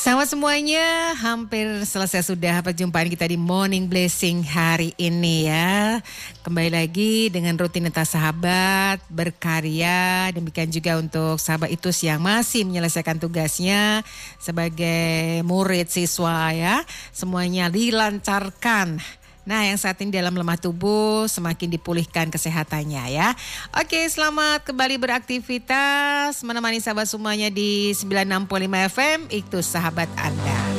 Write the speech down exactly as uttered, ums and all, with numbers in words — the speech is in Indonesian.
Sama semuanya, hampir selesai sudah perjumpaan kita di Morning Blessing hari ini ya. Kembali lagi dengan rutinitas sahabat berkarya. Demikian juga untuk sahabat Itus yang masih menyelesaikan tugasnya sebagai murid siswa ya. Semuanya dilancarkan. Nah, yang saat ini dalam lemah tubuh semakin dipulihkan kesehatannya ya. Oke, selamat kembali beraktivitas. Menemani sahabat semuanya di sembilan enam lima F M, itu sahabat Anda.